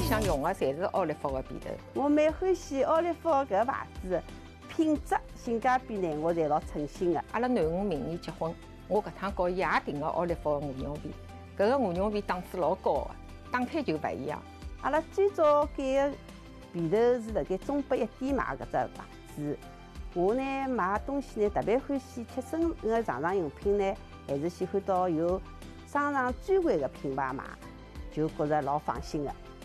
向用的侪是奥利福的被头。 我蛮欢喜奥利福搿牌子，品质、性价比呢，我侪老称心的。 阿拉囡恩明年结婚，我搿趟告伊也订个奥利福的鹅绒被，搿个鹅绒被档次老高的，打开就勿一样。 阿拉最早拣的被头是辣盖中北1店买搿只牌子。我呢买东西呢特别欢喜贴身的床上用品呢，还是喜欢到有商场专柜的品牌买，就觉着老放心的。